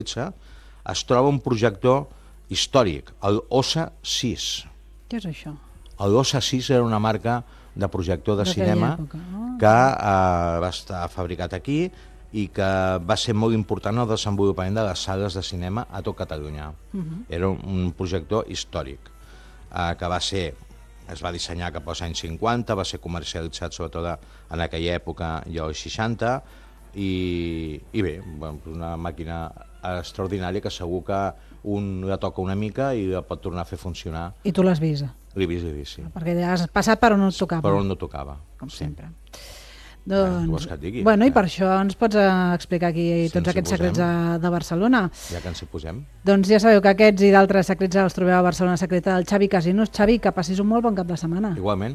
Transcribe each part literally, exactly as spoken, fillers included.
es troba un projector històric, el OSA sis. Què és això? El OSA sis era una marca de projector de cinema oh, que eh, va estar fabricat aquí i que va ser molt important en el desenvolupament de les sales de cinema a tot Catalunya. Uh-huh. Era un projector històric eh, que va ser, es va dissenyar cap als anys cinquanta, va ser comercialitzat sobretot en aquella època i als seixanta, i, i bé, una màquina extraordinària que segur que un la toca una mica i la pot tornar a fer funcionar. I tu l'has vist? L'he vist, l'he vist, sí. Perquè has passat per on no et tocava. Per on no tocava, com sí. sempre. Doncs, vols que et digui? Bueno, i per això ens pots explicar aquí Si tots ens hi aquests secrets posem. de, de Barcelona. Ja que ens hi posem. Doncs ja sabeu que aquests i d'altres secrets els trobeu a Barcelona Secreta del Xavi Casinos. Xavi, que passis un molt bon cap de setmana. Igualment.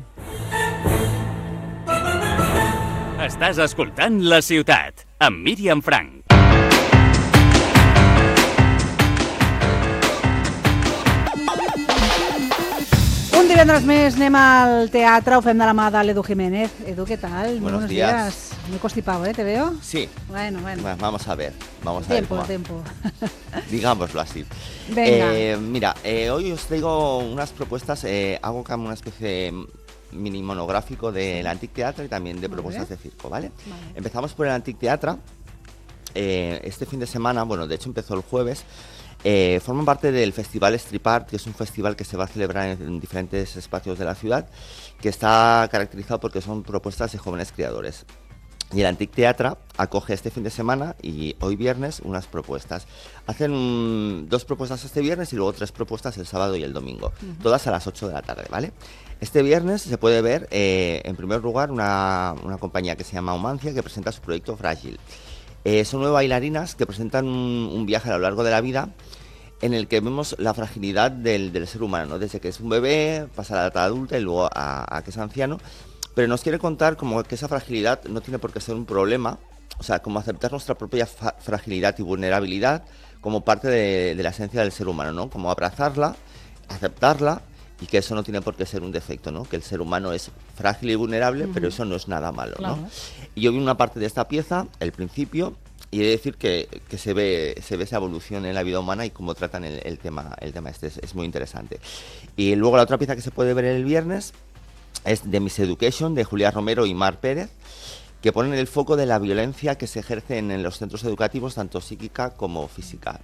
Estàs escoltant La Ciutat, amb Míriam Frank. Un divendres més anem al teatre, ho fem de la mà de l'Edu Jiménez. Edu, ¿qué tal? Buenos, Buenos días. días. Muy constipado, ¿eh? ¿Te veo? Sí. Bueno, bueno. Bueno, vamos a ver. Vamos a Tiempo, ver tiempo. Digámoslo así. Venga. Eh, mira, eh, hoy os traigo unas propuestas, eh, hago como una especie de mini monográfico del Antic Teatre y también de Muy propuestas bien. de circo, ¿vale? Vale. Empezamos por el Antic Teatre. Eh, este fin de semana, bueno, de hecho empezó el jueves, eh, forman parte del Festival Strip Art, que es un festival que se va a celebrar en, en diferentes espacios de la ciudad, que está caracterizado porque son propuestas de jóvenes creadores. Y el Antic Teatre acoge este fin de semana y hoy viernes unas propuestas. Hacen um, dos propuestas este viernes y luego tres propuestas el sábado y el domingo, uh-huh. todas a las ocho de la tarde, ¿vale? Este viernes se puede ver, eh, en primer lugar, una, una compañía que se llama Humancia, que presenta su proyecto Frágil. Eh, son nueve bailarinas que presentan un, un viaje a lo largo de la vida en el que vemos la fragilidad del, del ser humano, ¿no? Desde que es un bebé, pasa a la edad adulta y luego a, a que es anciano, pero nos quiere contar como que esa fragilidad no tiene por qué ser un problema, o sea, como aceptar nuestra propia fa- fragilidad y vulnerabilidad como parte de, de la esencia del ser humano, ¿no? Como abrazarla, aceptarla, y que eso no tiene por qué ser un defecto, ¿no? Que el ser humano es frágil y vulnerable, uh-huh. pero eso no es nada malo, claro. ¿no? Y yo vi una parte de esta pieza, el principio, y he de decir que, que se ve se ve esa evolución en la vida humana y cómo tratan el, el tema el tema este, es, es muy interesante. Y luego la otra pieza que se puede ver el viernes es The Miss Education, de Julia Romero y Mar Pérez, que ponen el foco de la violencia que se ejerce en, en los centros educativos, tanto psíquica como física.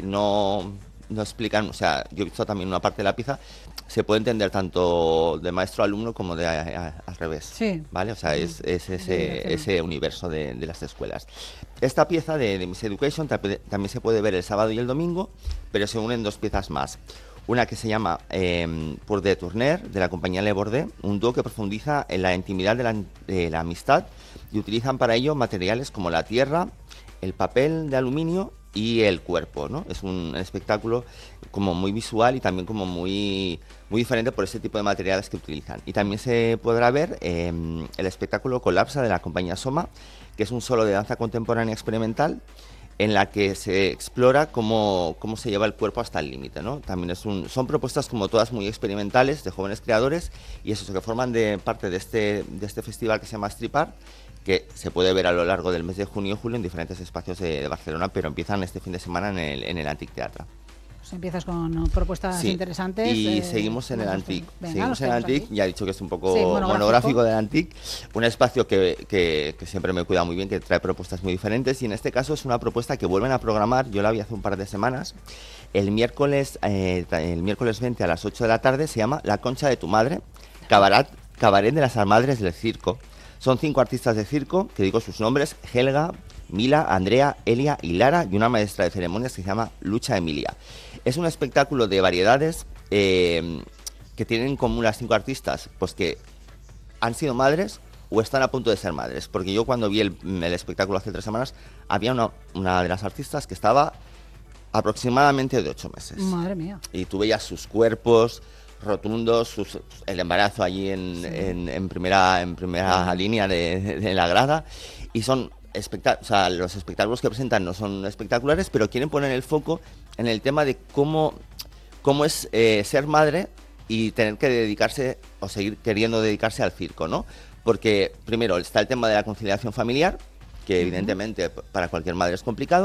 No... no explican, o sea, yo he visto también una parte de la pieza, se puede entender tanto de maestro a alumno como de a, a, al revés, sí. ¿vale? O sea, es, es ese, ese universo de, de las escuelas. Esta pieza de, de Miss Education también se puede ver el sábado y el domingo, pero se unen dos piezas más. Una que se llama eh, Pour de Tourner, de la compañía Le Bordet, un dúo que profundiza en la intimidad de la, de la amistad y utilizan para ello materiales como la tierra, el papel de aluminio y el cuerpo, ¿no? Es un espectáculo como muy visual y también como muy, muy diferente por ese tipo de materiales que utilizan. Y también se podrá ver eh, el espectáculo Colapsa de la compañía Soma, que es un solo de danza contemporánea experimental en la que se explora cómo, cómo se lleva el cuerpo hasta el límite, ¿no? También es un, son propuestas como todas muy experimentales de jóvenes creadores y eso, que forman de parte de este, de este festival que se llama Strip Art, que se puede ver a lo largo del mes de junio y julio en diferentes espacios de, de Barcelona, pero empiezan este fin de semana en el, en el Antic Teatre. Pues empiezas con propuestas sí. interesantes. Y eh, seguimos en el Antic. Venga, seguimos en el Antic, aquí. ya he dicho que es un poco sí, monográfico. monográfico del Antic, un espacio que, que, que siempre me cuida muy bien, que trae propuestas muy diferentes, y en este caso es una propuesta que vuelven a programar, yo la vi hace un par de semanas, el miércoles, eh, el miércoles veinte a las ocho de la tarde, se llama La Concha de tu Madre, cabaret, cabaret de las madres del circo. Son cinco artistas de circo, que digo sus nombres: Helga, Mila, Andrea, Elia y Lara, y una maestra de ceremonias que se llama Lucha Emilia. Es un espectáculo de variedades eh, que tienen en común las cinco artistas, pues que han sido madres o están a punto de ser madres, porque yo cuando vi el, el espectáculo hace tres semanas, había una, una de las artistas que estaba aproximadamente de ocho meses. Madre mía. Y tú veías sus cuerpos rotundos, sus, el embarazo allí en, sí. en, en primera en primera sí. línea de, de la grada, y son espectá- o sea, los espectáculos que presentan no son espectaculares, pero quieren poner el foco en el tema de cómo, cómo es eh, ser madre y tener que dedicarse o seguir queriendo dedicarse al circo, ¿no? Porque primero está el tema de la conciliación familiar, que uh-huh. evidentemente para cualquier madre es complicado,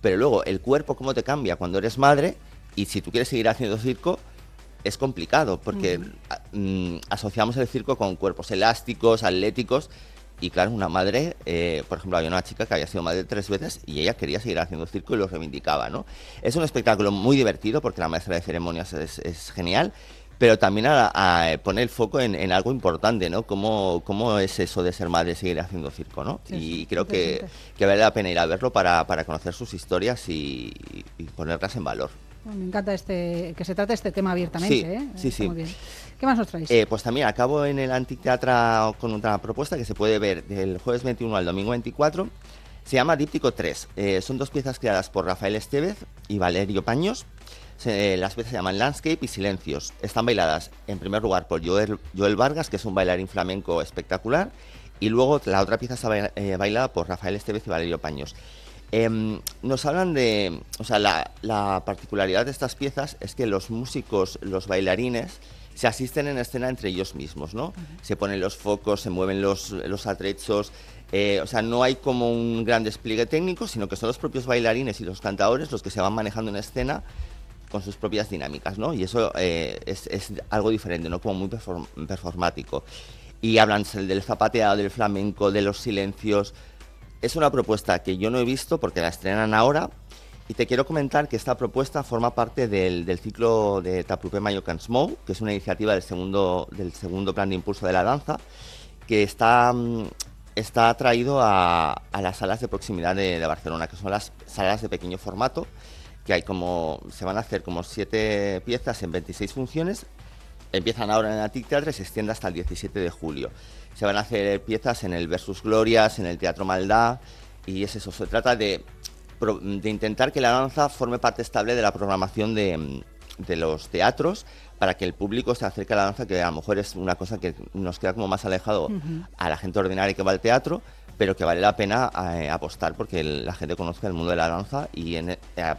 pero luego el cuerpo cómo te cambia cuando eres madre, y si tú quieres seguir haciendo circo, es complicado, porque uh-huh. mm, asociamos el circo con cuerpos elásticos, atléticos, y claro, una madre, eh, por ejemplo, había una chica que había sido madre tres veces y ella quería seguir haciendo circo y lo reivindicaba, ¿no? Es un espectáculo muy divertido porque la maestra de ceremonias es, es genial, pero también a, a poner el foco en, en algo importante, ¿no? ¿Cómo, cómo es eso de ser madre y seguir haciendo circo, ¿no? Sí, y sí, creo que, que vale la pena ir a verlo para, para conocer sus historias y, y ponerlas en valor. Bueno, me encanta este que se trate este tema abiertamente, sí, ¿eh? Sí, sí. Muy bien. ¿Qué más nos traéis? Eh, pues también acabo en el Antic Teatre con otra propuesta que se puede ver del jueves veintiuno al domingo veinticuatro. Se llama Díptico tres. Eh, son dos piezas creadas por Rafael Estevez y Valerio Paños. Se, las piezas se llaman Landscape y Silencios. Están bailadas en primer lugar por Joel, Joel Vargas, que es un bailarín flamenco espectacular, y luego la otra pieza está baila, eh, bailada por Rafael Estevez y Valerio Paños. Eh, nos hablan de, o sea, la, la particularidad de estas piezas es que los músicos, los bailarines, se asisten en escena entre ellos mismos, ¿no? Uh-huh. Se ponen los focos, se mueven los, los atrechos, eh, o sea, no hay como un gran despliegue técnico, sino que son los propios bailarines y los cantadores los que se van manejando en escena con sus propias dinámicas, ¿no? Y eso eh, es, es algo diferente, ¿no? Como muy perform- performático. Y hablan del zapateado, del flamenco, de los silencios. Es una propuesta que yo no he visto porque la estrenan ahora, y te quiero comentar que esta propuesta forma parte del, del ciclo de Taproupé Mayo Can Smou, que es una iniciativa del segundo, del segundo plan de impulso de la danza, que está, está traído a, a las salas de proximidad de, de Barcelona, que son las salas de pequeño formato, que hay como, se van a hacer como siete piezas en veintiséis funciones. Empiezan ahora en el Antic Teatre y se extiende hasta el diecisiete de julio. Se van a hacer piezas en el Versus Glorias, en el Teatro Maldá, y es eso, se trata de, de intentar que la danza forme parte estable de la programación de, de los teatros, para que el público se acerque a la danza, que a lo mejor es una cosa que nos queda como más alejado uh-huh. a la gente ordinaria que va al teatro, pero que vale la pena eh, apostar porque el, la gente conozca el mundo de la danza, y en,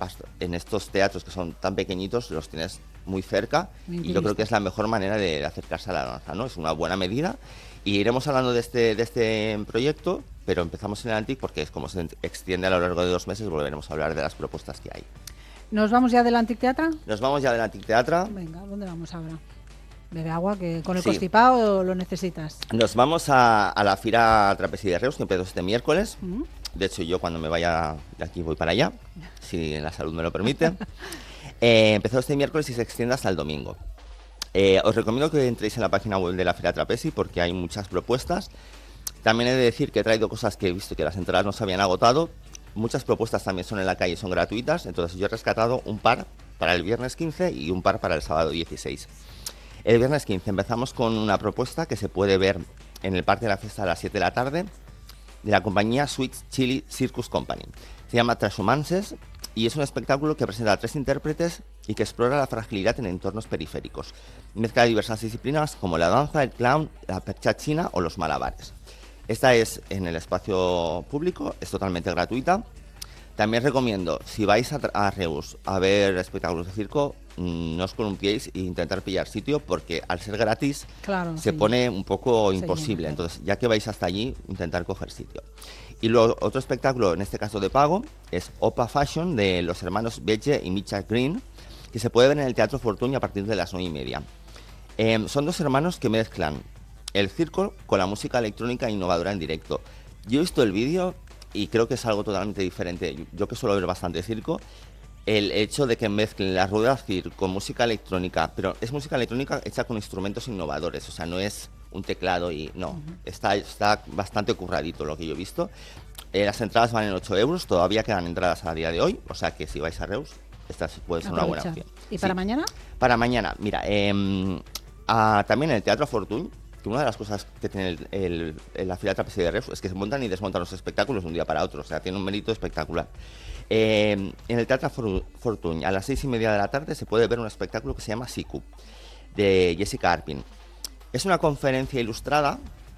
en estos teatros que son tan pequeñitos los tienes muy cerca, y yo creo que es la mejor manera de, de acercarse a la danza, ¿no? Es una buena medida, y iremos hablando de este, de este proyecto, pero empezamos en el Antic porque es como se extiende a lo largo de dos meses, volveremos a hablar de las propuestas que hay. ¿Nos vamos ya del Antic Teatre? Nos vamos ya del Antic Teatre. Venga, ¿dónde vamos ahora? Bebe agua, que con el sí. constipado lo necesitas. Nos vamos a, a la Fira Trapezi de Reus, que empezó este miércoles. Uh-huh. De hecho, yo cuando me vaya de aquí voy para allá, si la salud me lo permite. eh, empezó este miércoles y se extiende hasta el domingo. Eh, os recomiendo que entréis en la página web de la Fira Trapezi porque hay muchas propuestas. También he de decir que he traído cosas que he visto que las entradas no se habían agotado. Muchas propuestas también son en la calle y son gratuitas. Entonces yo he rescatado un par para el viernes quince y un par para el sábado dieciséis. El viernes quince empezamos con una propuesta que se puede ver en el Parque de la Fiesta a las siete de la tarde, de la compañía Sweet Chili Circus Company. Se llama Transhumances y es un espectáculo que presenta a tres intérpretes y que explora la fragilidad en entornos periféricos. Mezcla diversas disciplinas como la danza, el clown, la percha china o los malabares. Esta es en el espacio público, es totalmente gratuita. También recomiendo, si vais a, a Reus a ver espectáculos de circo, mmm, no os columpiéis e intentar pillar sitio, porque al ser gratis claro, se sí. pone un poco se imposible. llena, Entonces, ya que vais hasta allí, intentar coger sitio. Y luego, otro espectáculo, en este caso de pago, es Opa Fashion, de los hermanos Beche y Micha Green, que se puede ver en el Teatro Fortuny a partir de las nueve y media. Eh, son dos hermanos que mezclan el circo con la música electrónica innovadora en directo. Yo he visto el vídeo y creo que es algo totalmente diferente. Yo, yo que suelo ver bastante circo, el hecho de que mezclen la rueda circo con música electrónica, pero es música electrónica hecha con instrumentos innovadores, o sea, no es un teclado y no, uh-huh. está, está bastante curradito lo que yo he visto. Eh, las entradas van en ocho euros, todavía quedan entradas a día de hoy, o sea que si vais a Reus, esta puede ser Aprovecha. Una buena opción. ¿Y para sí. mañana? Para mañana, mira, eh, a, también en el Teatro Fortuny, que una de las cosas que tiene el, el, el, la Fira Trapezi de Reus es que se montan y desmontan los espectáculos de un día para otro, o sea, tiene un mérito espectacular. Eh, en el Teatro Fortuny, a las seis y media de la tarde, se puede ver un espectáculo que se llama Siku, de Jessica Arpin. Es una conferencia ilustrada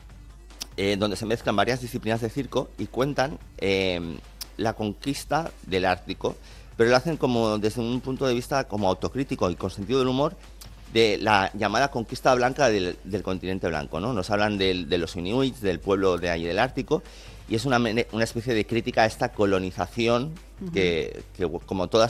eh, donde se mezclan varias disciplinas de circo y cuentan eh, la conquista del Ártico, pero lo hacen como desde un punto de vista como autocrítico y con sentido del humor, de la llamada conquista blanca del, del continente blanco, ¿no? Nos hablan del, de los inuits, del pueblo de allí del Ártico, y es una, una especie de crítica a esta colonización uh-huh. que, que, como todas